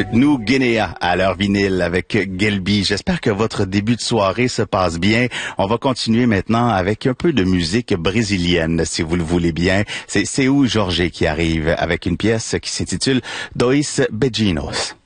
Nous, Guinéens, à leur vinyle avec Gelbi. J'espère que votre début de soirée se passe bien. On va continuer maintenant avec un peu de musique brésilienne, si vous le voulez bien. C'est Seu Jorge qui arrive avec une pièce qui s'intitule Dois Beijinhos.